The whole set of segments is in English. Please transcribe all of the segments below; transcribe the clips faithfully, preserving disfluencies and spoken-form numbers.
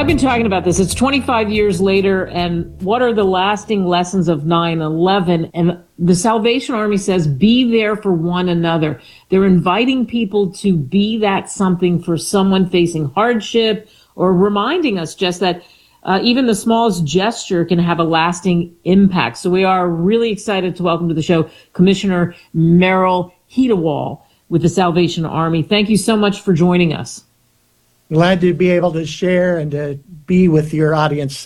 been talking about this. It's twenty-five years later, and what are the lasting lessons of nine eleven? And the Salvation Army says, be there for one another. They're inviting people to be that something for someone facing hardship, or reminding us just that uh, even the smallest gesture can have a lasting impact. So we are really excited to welcome to the show Commissioner Merrill Heetewal with the Salvation Army. Thank you so much for joining us. Glad to be able to share and to be with your audience.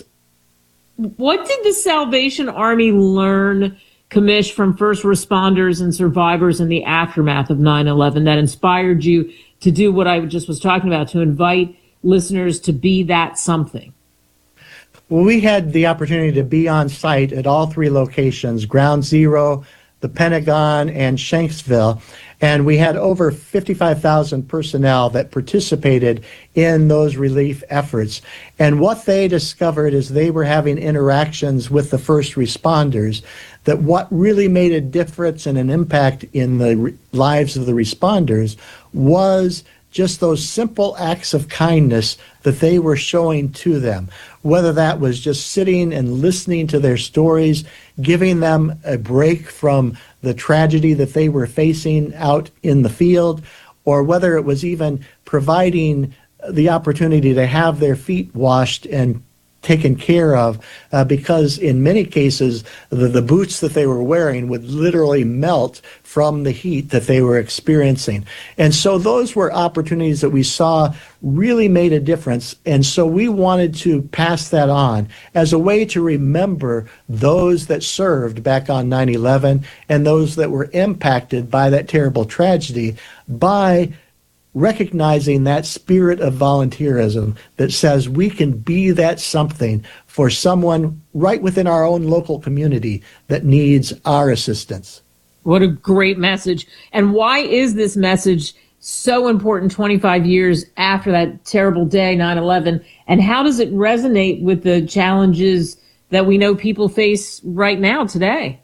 What did the Salvation Army learn, Commish, from first responders and survivors in the aftermath of nine eleven that inspired you to do what I just was talking about, to invite listeners to be that something? Well, we had the opportunity to be on site at all three locations, Ground Zero, the Pentagon, and Shanksville. And we had over fifty-five thousand personnel that participated in those relief efforts. And what they discovered is they were having interactions with the first responders, that what really made a difference and an impact in the re- lives of the responders was just those simple acts of kindness that they were showing to them, whether that was just sitting and listening to their stories, giving them a break from the tragedy that they were facing out in the field, or whether it was even providing the opportunity to have their feet washed and taken care of, uh, because in many cases the, the boots that they were wearing would literally melt from the heat that they were experiencing. And so those were opportunities that we saw really made a difference. And so we wanted to pass that on as a way to remember those that served back on nine eleven and those that were impacted by that terrible tragedy, by recognizing that spirit of volunteerism that says we can be that something for someone right within our own local community that needs our assistance. What a great message. And why is this message so important twenty-five years after that terrible day, nine eleven? And how does it resonate with the challenges that we know people face right now today?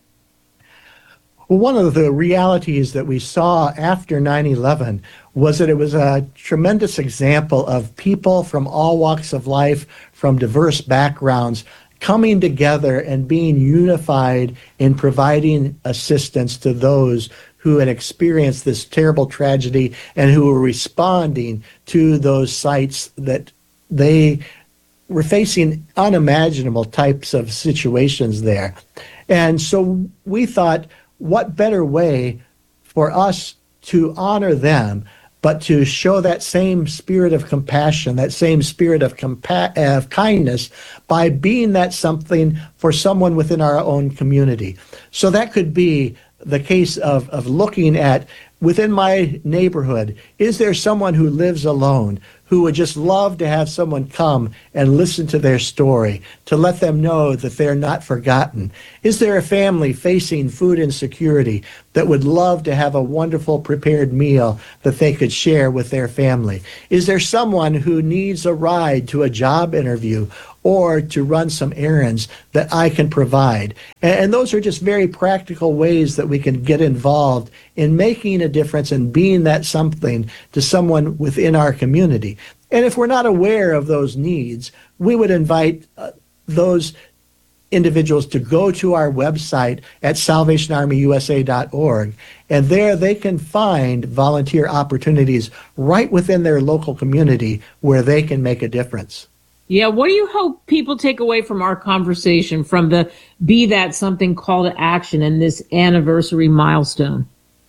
Well, one of the realities that we saw after nine eleven was that it was a tremendous example of people from all walks of life, from diverse backgrounds, coming together and being unified in providing assistance to those who had experienced this terrible tragedy and who were responding to those sites that they were facing unimaginable types of situations there. And so we thought, what better way for us to honor them, but to show that same spirit of compassion, that same spirit of compa- of kindness, by being that something for someone within our own community. So that could be the case of, of looking at, within my neighborhood, is there someone who lives alone who would just love to have someone come and listen to their story, to let them know that they're not forgotten? Is there a family facing food insecurity that would love to have a wonderful prepared meal that they could share with their family? Is there someone who needs a ride to a job interview or to run some errands that I can provide? And those are just very practical ways that we can get involved in making a difference and being that something to someone within our community. And if we're not aware of those needs, we would invite uh, those individuals to go to our website at salvation army u s a dot org, and there they can find volunteer opportunities right within their local community where they can make a difference. Yeah, what do you hope people take away from our conversation, from the Be That Something call to action and this anniversary milestone?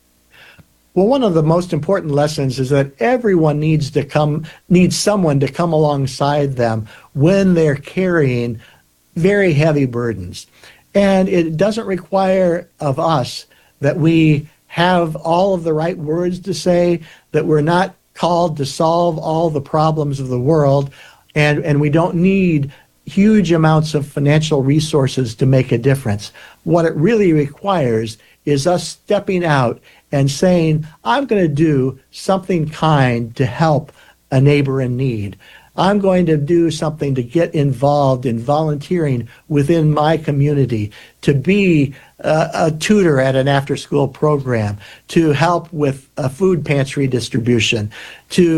Well, one of the most important lessons is that everyone needs to come, needs someone to come alongside them when they're carrying very heavy burdens. And it doesn't require of us that we have all of the right words to say, that we're not called to solve all the problems of the world, and, and we don't need huge amounts of financial resources to make a difference. What it really requires is us stepping out and saying, I'm going to do something kind to help a neighbor in need. I'm going to do something to get involved in volunteering within my community, to be uh, a tutor at an after-school program, to help with a food pantry distribution, to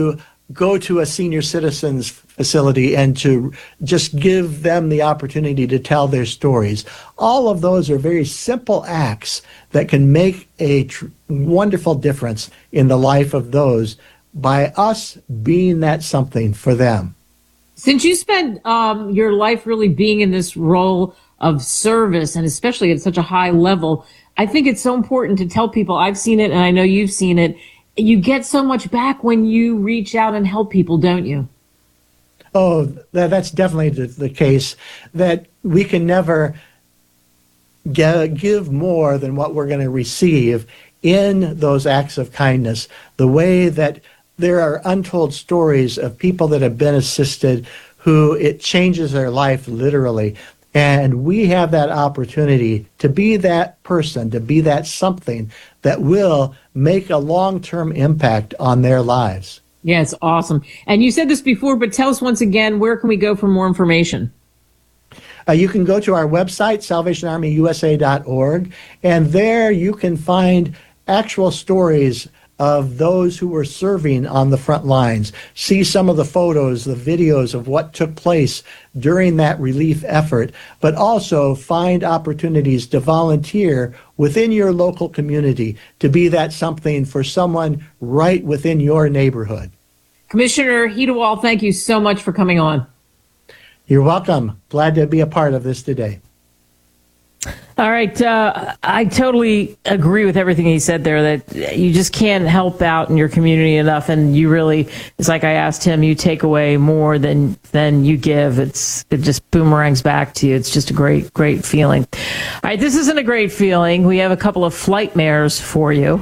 go to a senior citizens facility and to just give them the opportunity to tell their stories. All of those are very simple acts that can make a tr- wonderful difference in the life of those by us being that something for them. Since you spent um, your life really being in this role of service, and especially at such a high level, I think it's so important to tell people, I've seen it and I know you've seen it, you get so much back when you reach out and help people, don't you? Oh, that, that's definitely the, the case, that we can never get, give more than what we're going to receive in those acts of kindness. The way that there are untold stories of people that have been assisted who it changes their life literally. And we have that opportunity to be that person, to be that something that will make a long-term impact on their lives. Yeah, it's awesome. And you said this before, but tell us once again, where can we go for more information? Uh, you can go to our website, salvation army u s a dot org, and there you can find actual stories of those who were serving on the front lines. See some of the photos, the videos of what took place during that relief effort, but also find opportunities to volunteer within your local community to be that something for someone right within your neighborhood. Commissioner Heedewald, thank you so much for coming on. You're welcome. Glad to be a part of this today. All right. Uh, I totally agree with everything he said there, that you just can't help out in your community enough. And you really, it's like I asked him, you take away more than, than you give. It's, it just boomerangs back to you. It's just a great, great feeling. All right. This isn't a great feeling. We have a couple of flight mares for you.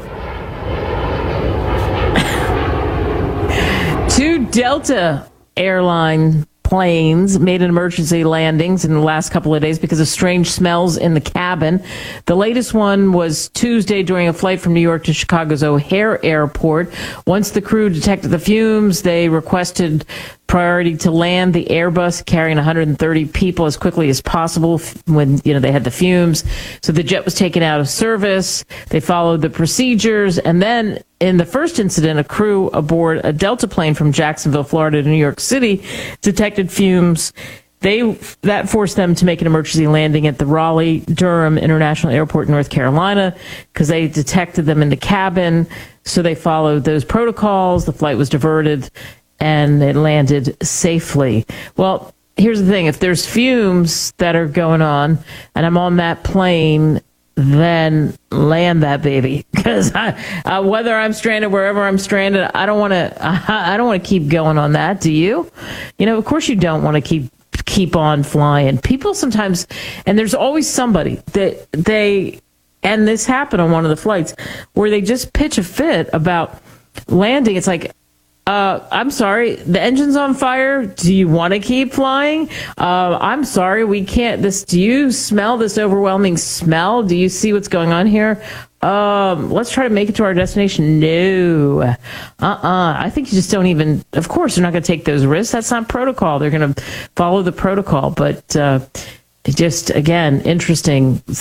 Two Delta airline planes made an emergency landings in the last couple of days because of strange smells in the cabin. The latest one was Tuesday during a flight from New York to Chicago's O'Hare Airport. Once the crew detected the fumes, they requested priority to land the Airbus carrying one hundred thirty people as quickly as possible when, you know, they had the fumes. So the jet was taken out of service. They followed the procedures. And then in the first incident, a crew aboard a Delta plane from Jacksonville, Florida to New York City detected fumes. They that forced them to make an emergency landing at the Raleigh-Durham International Airport in North Carolina because they detected them in the cabin. So they followed those protocols. The flight was diverted and it landed safely. Well, here's the thing. If there's fumes that are going on and I'm on that plane, then land that baby. Because uh, whether I'm stranded, wherever I'm stranded, I don't want to. I don't want to keep going on that. Do you? You know, of course you don't want to keep keep on flying. People sometimes, and there's always somebody that they, and this happened on one of the flights where they just pitch a fit about landing. It's like, Uh, I'm sorry, the engine's on fire. Do you want to keep flying? Uh, I'm sorry, we can't. This. Do you smell this overwhelming smell? Do you see what's going on here? Um, let's try to make it to our destination. No. Uh-uh. I think you just don't even, of course, they're not going to take those risks. That's not protocol. They're going to follow the protocol. But uh, just, again, interesting.